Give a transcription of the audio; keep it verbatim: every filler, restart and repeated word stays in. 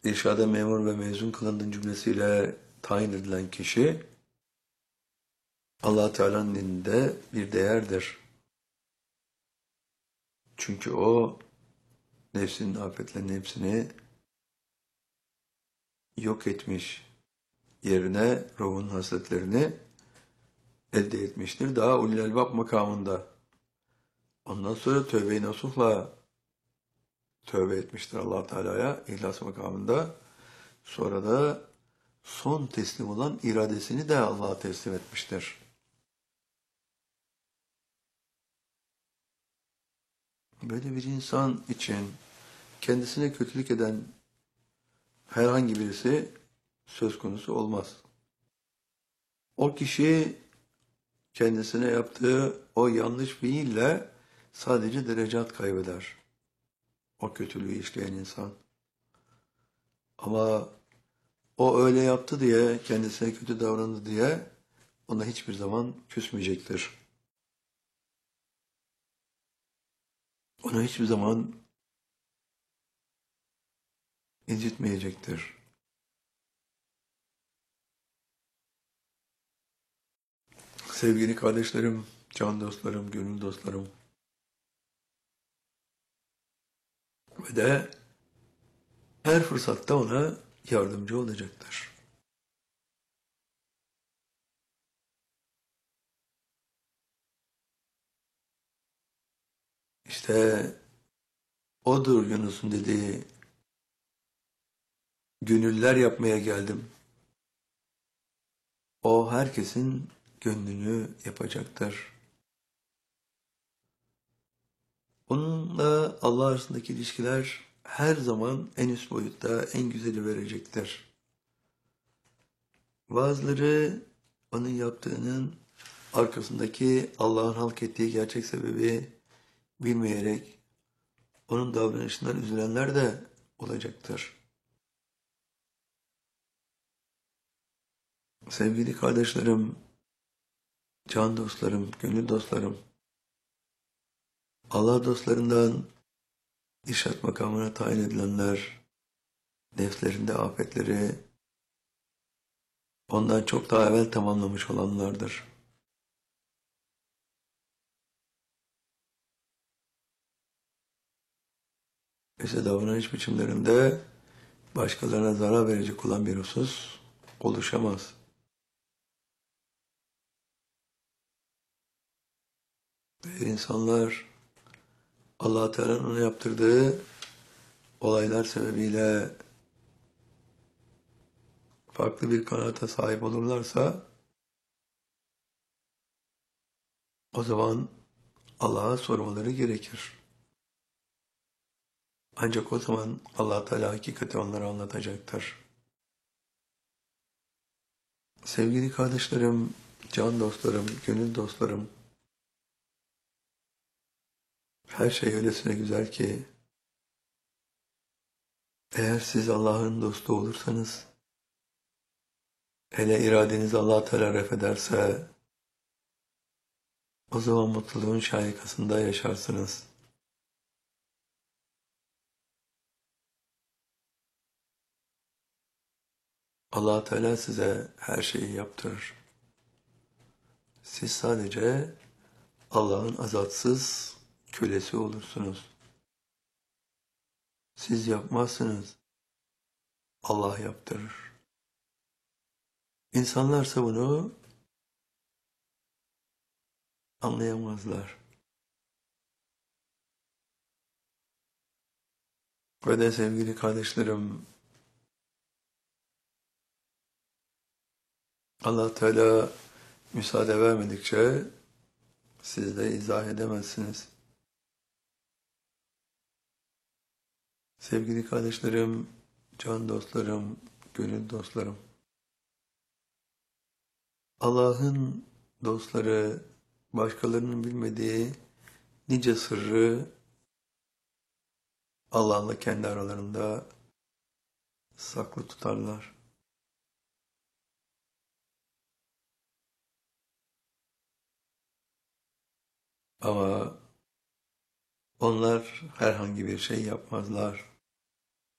irşada memur ve mezun kılındığın cümlesiyle tayin edilen kişi Allah Teala'nın indinde bir değerdir. Çünkü o nefsinin afetlerinin hepsini yok etmiş, yerine ruhun hasletlerini elde etmiştir. Daha ulul elbab makamında. Ondan sonra tövbe-i nasuhla tövbe etmiştir Allah Teala'ya ihlas makamında. Sonra da son teslim olan iradesini de Allah'a teslim etmiştir. Böyle bir insan için kendisine kötülük eden herhangi birisi söz konusu olmaz. O kişi kendisine yaptığı o yanlış fiille sadece derecat kaybeder. O kötülüğü işleyen insan. Ama o öyle yaptı diye, kendisine kötü davrandı diye ona hiçbir zaman küsmeyecektir. Onu hiçbir zaman incitmeyecektir. Sevgili kardeşlerim, can dostlarım, gönül dostlarım ve de her fırsatta ona yardımcı olacaktır. İşte odur Yunus'un dediği, gönüller yapmaya geldim. O herkesin gönlünü yapacaktır. Onunla Allah arasındaki ilişkiler her zaman en üst boyutta, en güzeli verecektir. Bazıları onun yaptığının arkasındaki Allah'ın halk ettiği gerçek sebebi bilmeyerek onun davranışından üzülenler de olacaktır. Sevgili kardeşlerim, can dostlarım, gönül dostlarım, Allah dostlarından irşad makamına tayin edilenler, nefslerinde afetleri ondan çok daha evvel tamamlamış olanlardır. İşte davranış biçimlerinde başkalarına zarar verecek olan bir husus oluşamaz. Eğer insanlar Allah Teala'nın ona yaptırdığı olaylar sebebiyle farklı bir kanaata sahip olurlarsa o zaman Allah'a sormaları gerekir. Ancak o zaman Allah Teala hakikati onlara anlatacaktır. Sevgili kardeşlerim, can dostlarım, gönül dostlarım, her şey öylesine güzel ki eğer siz Allah'ın dostu olursanız, hele iradeniz Allah Teala refederse o zaman mutluluğun şaikasında yaşarsınız. Allah Teala size her şeyi yaptırır. Siz sadece Allah'ın azatsız kölesi olursunuz. Siz yapmazsınız, Allah yaptırır. İnsanlarsa bunu anlayamazlar. Ve de sevgili kardeşlerim, Allah Teala müsaade vermedikçe siz de izah edemezsiniz. Sevgili kardeşlerim, can dostlarım, gönül dostlarım, Allah'ın dostları başkalarının bilmediği nice sırrı Allah'la kendi aralarında saklı tutarlar. Ama onlar herhangi bir şey yapmazlar.